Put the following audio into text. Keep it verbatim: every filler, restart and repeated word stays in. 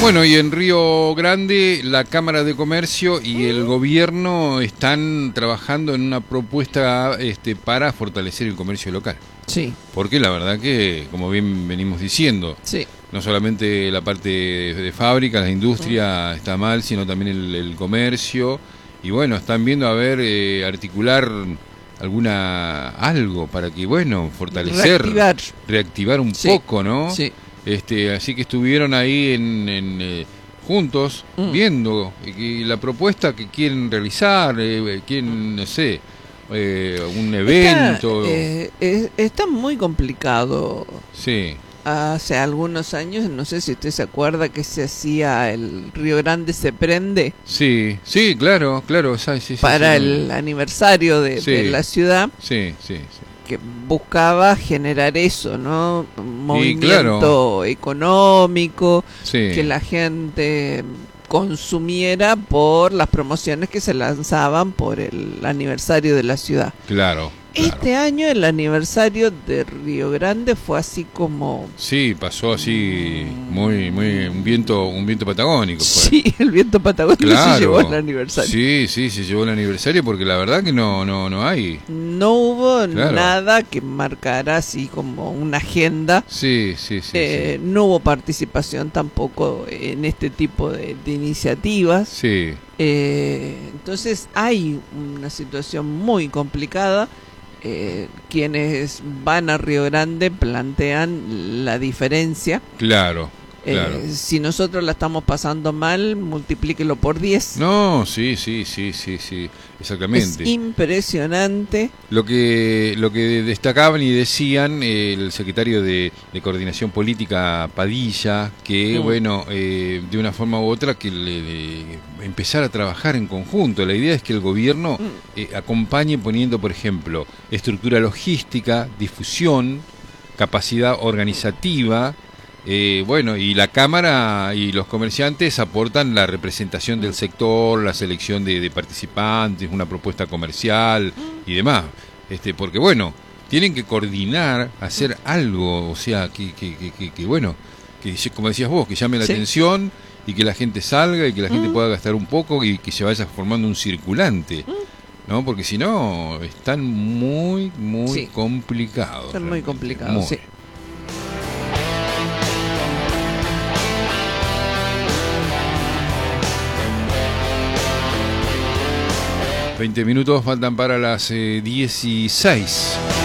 Bueno, y en Río Grande la Cámara de Comercio y el gobierno están trabajando en una propuesta este, para fortalecer el comercio local. Sí. Porque la verdad que, como bien venimos diciendo, Sí. no solamente la parte de, de fábrica, la industria uh-huh. está mal, sino también el, el comercio. Y bueno, están viendo a ver, eh, articular alguna algo para que, bueno, fortalecer, reactivar, reactivar un sí. poco, ¿no? Sí. Este, así que estuvieron ahí en, en eh, juntos mm. viendo eh, la propuesta que quieren realizar, eh, quieren, no sé, eh, un evento. Está, eh, es, está muy complicado. Sí. Hace algunos años, no sé si usted se acuerda que se hacía el Río Grande se prende. Sí, sí, claro, claro. Sí, sí, para sí, el sí. aniversario de, sí. de la ciudad. Sí, sí, sí. Que buscaba generar eso, ¿no? Un movimiento claro. económico, sí. que la gente consumiera por las promociones que se lanzaban por el aniversario de la ciudad. Claro. Este claro. año el aniversario de Río Grande fue así como... Sí, pasó así muy, muy un viento, un viento patagónico. Fue. Sí, el viento patagónico claro. se llevó el aniversario. Sí, sí, se llevó el aniversario porque la verdad que no, no, no hay. No hubo claro. nada que marcara así como una agenda. Sí, sí, sí, eh, sí. No hubo participación tampoco en este tipo de, de iniciativas. Sí. Eh, entonces hay una situación muy complicada. Eh, quienes van a Río Grande plantean la diferencia. Claro, claro. Eh, si nosotros la estamos pasando mal, multiplíquelo por diez. No, sí, sí, sí, sí, sí, exactamente. Es impresionante. Lo que lo que destacaban y decían eh, el secretario de, de Coordinación Política, Padilla, que, mm. bueno, eh, de una forma u otra, que le, le, empezar a trabajar en conjunto. La idea es que el gobierno mm. eh, acompañe poniendo, por ejemplo, estructura logística, difusión, capacidad organizativa. Eh, bueno, y la Cámara y los comerciantes aportan la representación del sector, la selección de, de participantes, una propuesta comercial y demás. Este, porque bueno, tienen que coordinar, hacer algo, o sea, que, que, que, que, que bueno, que como decías vos, que llame la sí. atención y que la gente salga y que la gente pueda gastar un poco y que se vaya formando un circulante. ¿No? Porque si no, están muy, muy sí. complicados. Están muy complicados, muy. sí. veinte minutos faltan para las eh, dieciséis.